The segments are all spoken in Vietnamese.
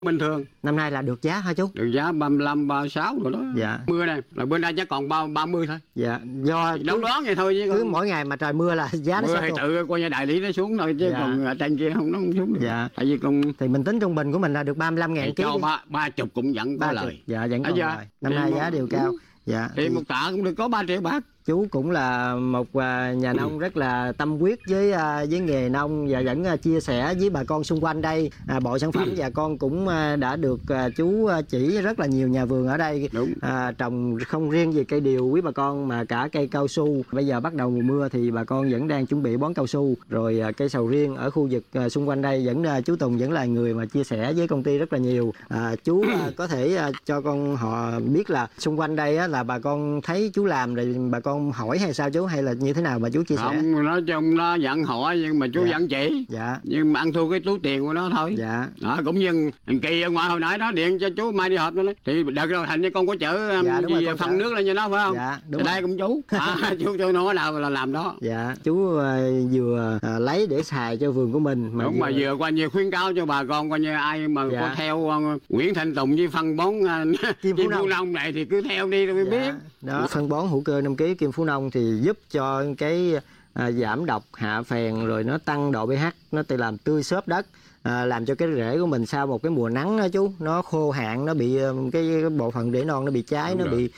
bình thường. Năm nay là được giá hả chú? Được giá 35, 36 rồi đó. Dạ. Mưa này là bên đây chắc còn 30 thôi. Dạ. Do Đón đoán vậy thôi chứ cứ còn... mỗi ngày mà trời mưa là giá nó mưa sẽ thì tụt. tự coi như đại lý nó xuống thôi chứ Dạ. còn ở trên kia không, nó không xuống được. Dạ. Tại vì con Thì mình tính trung bình của mình là được 35.000 kg. cho 30 cũng vẫn có lời. Dạ vẫn còn Dạ. lời. Năm nay giá đều cao. Dạ. Thì một tạ cũng được có 3 triệu bạc. Chú cũng là một nhà nông rất là tâm huyết với nghề nông và vẫn chia sẻ với bà con xung quanh đây bộ sản phẩm, và con cũng đã được chú chỉ rất là nhiều nhà vườn ở đây trồng không riêng về cây điều quý bà con mà cả cây cao su. Bây giờ bắt đầu mùa mưa thì bà con vẫn đang chuẩn bị bón cao su, rồi cây sầu riêng ở khu vực xung quanh đây vẫn chú Tùng vẫn là người mà chia sẻ với công ty rất là nhiều. Chú có thể cho con họ biết là xung quanh đây là bà con thấy chú làm rồi bà con hỏi hay sao chú, hay là như thế nào mà chú chia sẻ? Không, nói chung nó vẫn hỏi nhưng mà chú vẫn chỉ. Dạ. Nhưng mà ăn thua cái túi tiền của nó thôi. Dạ. Đó, cũng như Kỳ ở ngoài hồi nãy đó điện cho chú mai đi họp đó thì đợt rồi thành như con có chở gì phân nước lên cho nó phải không? Dạ, đúng đây cũng chú. Chú nói nào là làm đó. Dạ. Chú vừa lấy để xài cho vườn của mình mà đúng, mà vừa coi như khuyến cáo cho bà con coi như ai mà có theo Nguyễn Thanh Tùng với phân bón Kim Phú Nông này thì cứ theo đi rồi mới biết. Đó, phân bón hữu cơ 5 kg Kim Phú Nông thì giúp cho cái giảm độc, hạ phèn, rồi nó tăng độ pH, nó tự làm tươi xốp đất, làm cho cái rễ của mình sau một cái mùa nắng đó chú, nó khô hạn, nó bị cái bộ phận rễ non nó bị cháy. Đúng nó rồi. Bị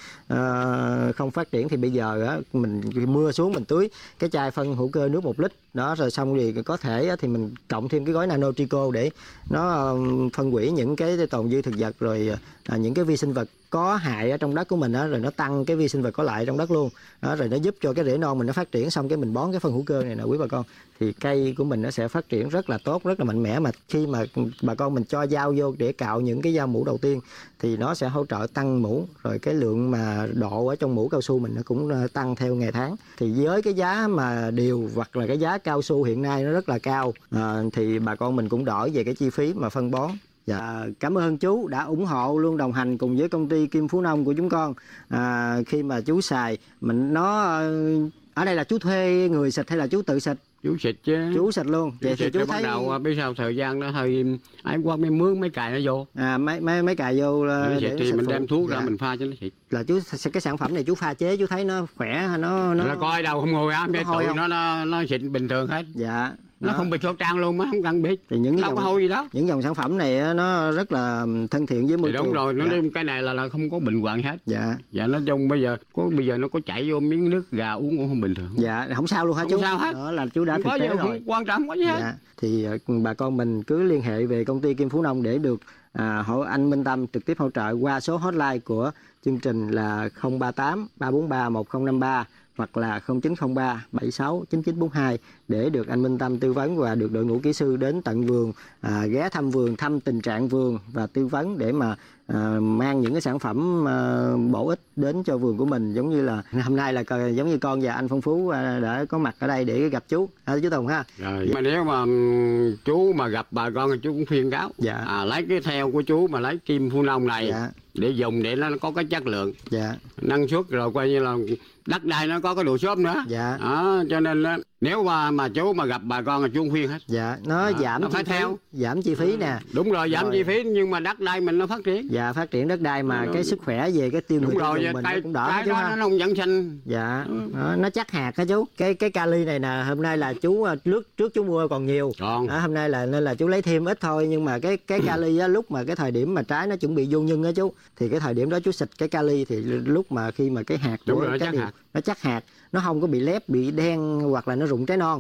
không phát triển. Thì bây giờ á, mình mưa xuống mình tưới cái chai phân hữu cơ nước 1 lít đó, rồi xong thì có thể thì mình cộng thêm cái gói Nano Trico để nó phân hủy những cái tồn dư thực vật, rồi những cái vi sinh vật có hại ở trong đất của mình đó, rồi nó tăng cái vi sinh vật có lại trong đất luôn đó, rồi nó giúp cho cái rễ non mình nó phát triển. Xong cái mình bón cái phân hữu cơ này nè quý bà con, thì cây của mình nó sẽ phát triển rất là tốt, rất là mạnh mẽ. Mà khi mà bà con mình cho dao vô để cạo những cái dao mũ đầu tiên thì nó sẽ hỗ trợ tăng mũ, rồi cái lượng mà độ ở trong mũ cao su mình nó cũng tăng theo ngày tháng. Thì với cái giá mà điều hoặc là cái giá cao su hiện nay nó rất là cao, thì bà con mình cũng đỡ về cái chi phí mà phân bón. Dạ, cảm ơn chú đã ủng hộ luôn, đồng hành cùng với công ty Kim Phú Nông của chúng con. Khi mà chú xài mình ở đây là chú thuê người xịt hay là chú tự xịt? Chú xịt chứ. Chú xịt luôn. Vậy thì chú thấy bắt đầu biết sao thời gian đó hơi ai qua mấy mướn mấy cài nó vô. Mấy cài vô để xịt thì mình phụ. đem thuốc ra mình pha cho nó xịt. Là chú cái sản phẩm này chú pha chế chú thấy nó khỏe, nó coi đâu không ngồi ám để tụi nó xịt bình thường hết. Dạ. Nó không bị khẩu trang luôn mà không cần biết. Thì những đâu có hôi gì đó. Những dòng sản phẩm này nó rất là thân thiện với môi trường. Đúng rồi, nó cái này là không có bệnh hoạn hết. Dạ. Dạ, nói chung bây giờ nó có chảy vô miếng nước gà uống cũng không bình thường. Dạ, không sao luôn hả chú? Không sao hết. Đó là chú đã thực tế rồi. Không quan trọng có gì hết. Dạ. Thì bà con mình cứ liên hệ về công ty Kim Phú Nông để được anh Minh Tâm trực tiếp hỗ trợ qua số hotline của chương trình là 038 343 1053 hoặc là 0903 76 9942 để được anh Minh Tâm tư vấn và được đội ngũ kỹ sư đến tận vườn, ghé thăm vườn, thăm tình trạng vườn và tư vấn để mà mang những cái sản phẩm bổ ích đến cho vườn của mình. Giống như là hôm nay là giống như con và anh Phong Phú đã có mặt ở đây để gặp chú, chú Tùng ha. Rồi, mà nếu mà chú mà gặp bà con thì chú cũng khuyên cáo. Dạ. Lấy cái theo của chú mà lấy Kim Phú Nông này. Dạ. Để dùng để nó có cái chất lượng. Dạ. Năng suất, rồi coi như là đất đai nó có cái độ xốp nữa. Dạ. Đó, cho nên nếu mà chú mà gặp bà con là chú không khuyên hết. Dạ, nó giảm nó chi phải phí, theo. giảm chi phí nè. Đúng rồi, giảm chi phí nhưng mà đất đai mình nó phát triển. Dạ, phát triển đất đai mà cái sức khỏe về cái tiêu người tiêu dùng mình nó cũng đỡ chứ ha. Nó không dẫn xanh. Dạ. Nó chắc hạt hả chú? Cái kali này nè, hôm nay là chú trước chú mua còn nhiều. Hôm nay là nên là chú lấy thêm ít thôi, nhưng mà cái kali á, lúc mà cái thời điểm mà trái nó chuẩn bị vô nhân á chú, thì cái thời điểm đó chú xịt cái kali thì lúc mà khi mà cái hạt của cái điều nó chắc hạt, nó không có bị lép, bị đen hoặc là nó rụng trái non.